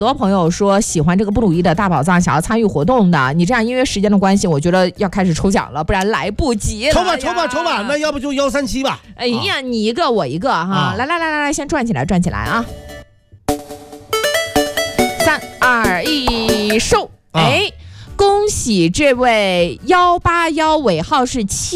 多朋友说喜欢这个布鲁伊的大宝藏，想要参与活动的，你这样因为时间的关系，我觉得要开始抽奖了，不然来不及了。 抽吧，那要不就137吧。 哎呀，你一个我一个哈，来，先转起来啊！3、2、1，收！哎，恭喜这位181尾号是7。